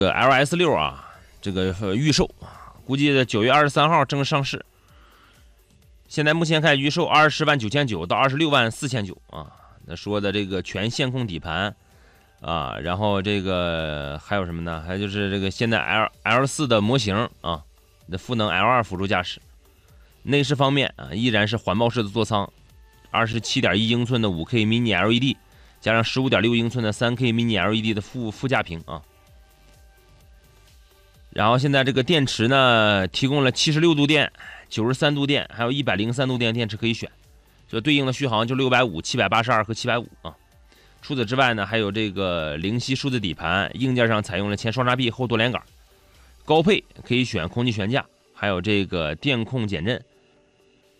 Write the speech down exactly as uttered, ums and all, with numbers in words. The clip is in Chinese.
这个 L S 六啊，这个预售，估计九月二十三号正式上市。现在目前开始预售二十万九千九到二十六万四千九啊。那说的这个全线控底盘啊，然后这个还有什么呢？还有就是这个现在 L L 四的模型啊，的赋能 L 二辅助驾驶。内饰方面啊，依然是环抱式的座舱， 二十七点一英寸的 五 K mini L E D， 加上 十五点六英寸的 三 K mini L E D 的副副驾屏啊。然后现在这个电池呢，提供了七十六度电、九十三度电，还有一百零三度电电池可以选，这对应的续航就六百五十、七百八十二和七百五啊。除此之外呢，还有这个灵犀数字底盘，硬件上采用了前双叉臂后多连杆，高配可以选空气悬架，还有这个电控减震。